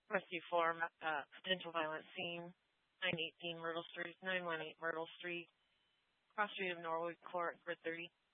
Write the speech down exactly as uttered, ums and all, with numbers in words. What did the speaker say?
Rescue for uh, potential violent scene, nine eighteen Myrtle Street, nine one eight Myrtle Street, Cross Street of Norwood Court, grid thirty.